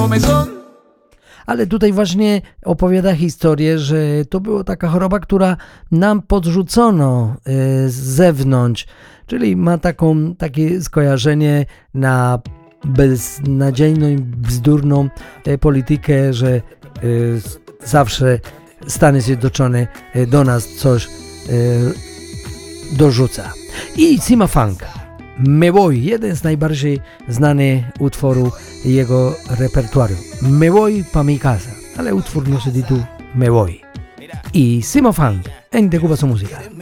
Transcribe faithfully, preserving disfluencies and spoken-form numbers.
comezón. Ale tutaj właśnie opowiada historię, że to była taka choroba, która nam podrzucono z zewnątrz, czyli ma taką, takie skojarzenie na beznadziejną i bzdurną politykę, że zawsze Stany Zjednoczone do nas coś dorzuca. I Sima Funk, Me Voy, jeden z najbardziej znanych utworów jego repertuarium. Me Voy pa mi casa, ale utwór nosi tytuł Me Voy. I Sima Funk en De Cuba Su Música.